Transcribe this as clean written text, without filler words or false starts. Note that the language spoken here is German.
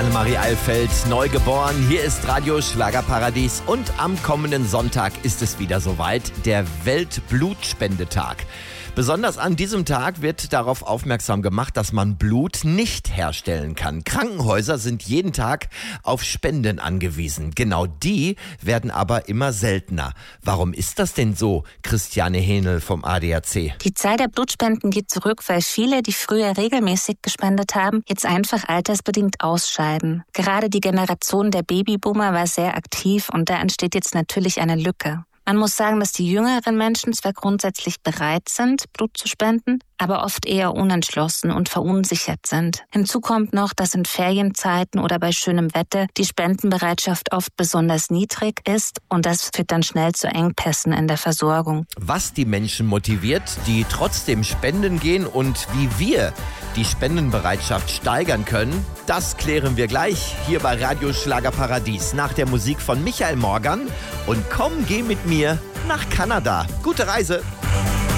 Annemarie Eilfeld, neu geboren. Hier ist Radio Schlagerparadies und am kommenden Sonntag ist es wieder soweit, der Weltblutspendetag. Besonders an diesem Tag wird darauf aufmerksam gemacht, dass man Blut nicht herstellen kann. Krankenhäuser sind jeden Tag auf Spenden angewiesen. Genau die werden aber immer seltener. Warum ist das denn so, Christiane Hähnel vom ADAC? Die Zahl der Blutspenden geht zurück, weil viele, die früher regelmäßig gespendet haben, jetzt einfach altersbedingt ausscheiden. Gerade die Generation der Babyboomer war sehr aktiv und da entsteht jetzt natürlich eine Lücke. Man muss sagen, dass die jüngeren Menschen zwar grundsätzlich bereit sind, Blut zu spenden, aber oft eher unentschlossen und verunsichert sind. Hinzu kommt noch, dass in Ferienzeiten oder bei schönem Wetter die Spendenbereitschaft oft besonders niedrig ist und das führt dann schnell zu Engpässen in der Versorgung. Was die Menschen motiviert, die trotzdem spenden gehen und wie wir die Spendenbereitschaft steigern können, das klären wir gleich hier bei Radio Schlagerparadies nach der Musik von Michael Morgan und komm, geh mit mir nach Kanada. Gute Reise!